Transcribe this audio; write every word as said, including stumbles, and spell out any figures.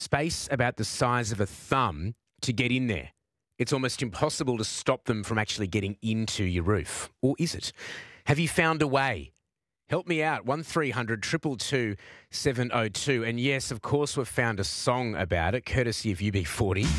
Space about the size of a thumb to get in there. It's almost impossible to stop them from actually getting into your roof. Or is it? Have you found a way? Help me out. one three hundred two two two seven oh two. And yes, of course, we've found a song about it, courtesy of U B forty.